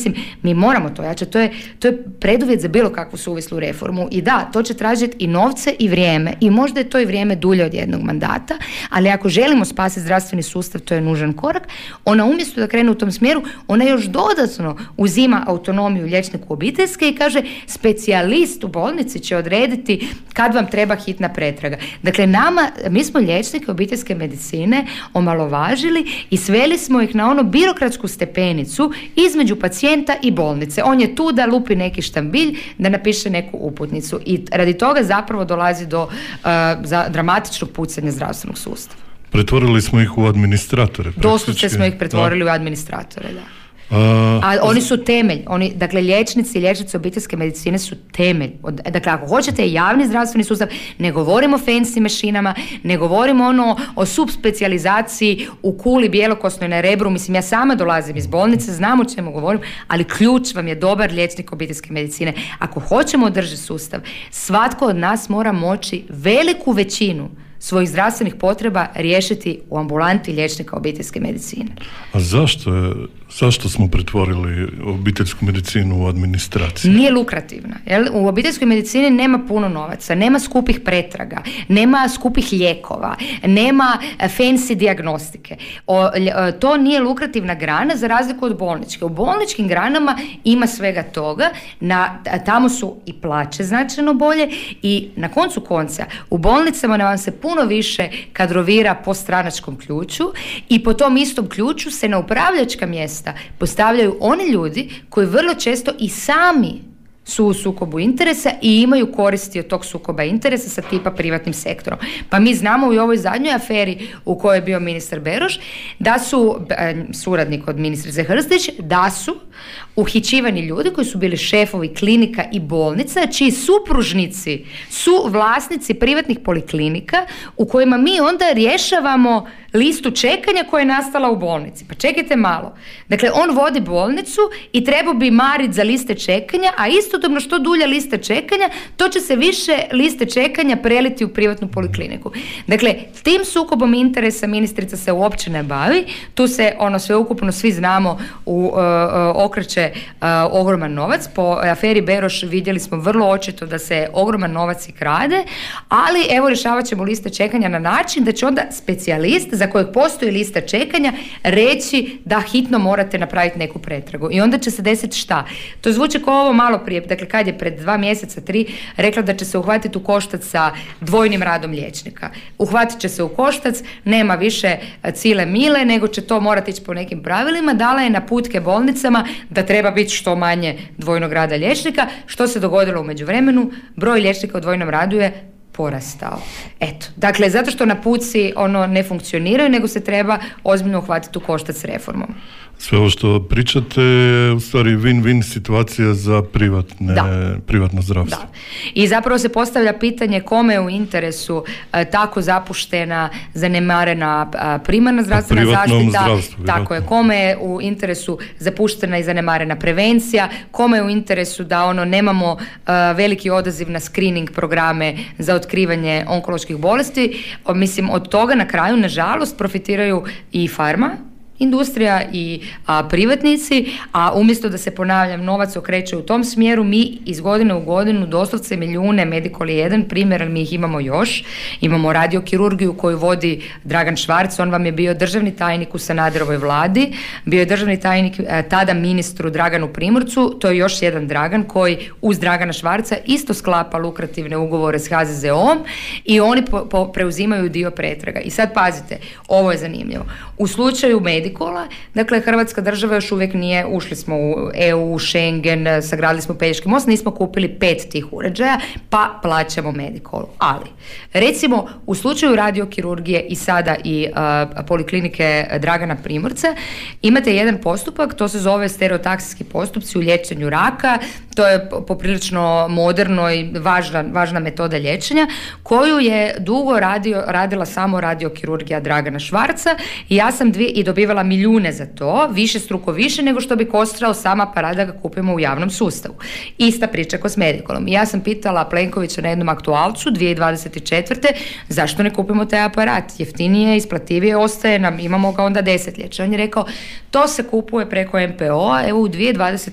mislim, mi moramo to jačati, to je preduvjet za bilo kakvu suvislu reformu i da, to će tražiti i novce i vrijeme i možda je to i vrijeme dulje od jednog mandata, ali ako želimo spasiti zdravstveni sustav, to je nužan korak. Ona umjesto da krene u tom smjeru, ona još dodatno uzima autonomiju liječniku obiteljske i kaže specijalist u bolnici će odrediti kad vam treba hitna pretraga. Dakle, mi smo liječnike obiteljske medicine omalovažili i sveli smo ih na ono birokratsku stepenicu između pacijenta i bolnice. On je tu da lupi neki štambilj, da napiše neku uputnicu i radi toga zapravo dolazi do dramatičnog pucanja zdravstvenog sustava. Pretvorili smo ih u administratore. Doslovce smo ih pretvorili u administratore, da. A oni su temelj, dakle liječnici i liječnice obiteljske medicine su temelj. Dakle, ako hoćete javni zdravstveni sustav, ne govorimo o fancy mašinama, ne govorimo o subspecijalizaciji u kuli bjelokosnoj na Rebru, mislim ja sama dolazim iz bolnice, znam o čemu govorim, ali ključ vam je dobar liječnik obiteljske medicine. Ako hoćemo održati sustav, svatko od nas mora moći veliku većinu svojih zdravstvenih potreba riješiti u ambulanti liječnika obiteljske medicine. A zašto smo pretvorili obiteljsku medicinu u administraciju? Nije lukrativna. Jel? U obiteljskoj medicini nema puno novaca, nema skupih pretraga, nema skupih lijekova, nema fancy dijagnostike. To nije lukrativna grana za razliku od bolničke. U bolničkim granama ima svega toga, tamo su i plaće značajno bolje i na koncu konca u bolnicama vam se puno više kadrovira po stranačkom ključu i po tom istom ključu se na upravljačka mjesta postavljaju oni ljudi koji vrlo često i sami su u sukobu interesa i imaju koristi od tog sukoba interesa sa tipa privatnim sektorom. Pa mi znamo i u ovoj zadnjoj aferi u kojoj je bio ministar Beroš da su, suradnik od ministrice Hrstić, da su uhićivani ljudi koji su bili šefovi klinika i bolnica, čiji supružnici su vlasnici privatnih poliklinika u kojima mi onda rješavamo listu čekanja koja je nastala u bolnici. Pa čekajte malo. Dakle, on vodi bolnicu i trebao bi marit za liste čekanja, a istodobno što dulja lista čekanja, to će se više liste čekanja preliti u privatnu polikliniku. Dakle, tim sukobom interesa ministrica se uopće ne bavi. Tu se sveukupno svi znamo okreće ogroman novac. Po aferi Beroš vidjeli smo vrlo očito da se ogroman novac i krade, ali evo rješavat ćemo liste čekanja na način da će onda specijalist za kojeg postoji lista čekanja reći da hitno morate napraviti neku pretragu. I onda će se desiti šta? To zvuči kao ovo malo prije, dakle kad je pred 2 mjeseca, 3 rekla da će se uhvatiti u koštac sa dvojnim radom liječnika. Uhvatit će se u koštac, nema više cile mile, nego će to morati ići po nekim pravilima. Dala je naputke bolnicama da treba biti što manje dvojnog rada liječnika. Što se dogodilo u međuvremenu? Broj liječnika u dvojnom radu je porastao. Eto, dakle, zato što naputci ne funkcioniraju, nego se treba ozbiljno uhvatiti u koštac s reformom. Sve ovo što pričate je u stvari win-win situacija za privatno zdravstvo. Da. I zapravo se postavlja pitanje kome je u interesu tako zapuštena, zanemarena primarna zdravstvena zaštita. Tako je, kome je u interesu zapuštena i zanemarena prevencija, kome je u interesu da nemamo veliki odaziv na screening programe za otkrivanje onkoloških bolesti. Mislim, od toga na kraju, nažalost, profitiraju i farma industrija i privatnici, a umjesto da se, ponavljam, novac okreće u tom smjeru, mi iz godine u godinu doslovce milijune, Medikol je jedan primjer, ali mi ih imamo još. Imamo radiokirurgiju koju vodi Dragan Švarc, on vam je bio državni tajnik u Sanaderovoj vladi, bio je državni tajnik tada ministru Draganu Primorcu, to je još jedan Dragan koji uz Dragana Švarca isto sklapa lukrativne ugovore s HZZO-om i oni preuzimaju dio pretraga. I sad pazite, ovo je zanimljivo. U slučaju Medikola, dakle Hrvatska država još uvijek nije, ušli smo u EU, Schengen, sagradili smo Pelješki most, nismo kupili 5 tih uređaja, pa plaćamo Medikolu. Ali, recimo u slučaju radiokirurgije i sada i poliklinike Dragana Primorca, imate jedan postupak, to se zove stereotaksijski postupci u liječenju raka, to je poprilično moderno i važna metoda liječenja, koju je dugo radila samo radiokirurgija Dragana Švarca i ja sam i dobivala milijune za to, višestruko više nego što bi koštao sam aparat da ga kupimo u javnom sustavu. Ista priča ko s Medikolom. Ja sam pitala Plenkovića na jednom aktualcu 2024. zašto ne kupimo taj aparat? Jeftinije, isplativije, ostaje nam, imamo ga onda desetljeća. On je rekao, to se kupuje preko MPO-a, evo u 2020.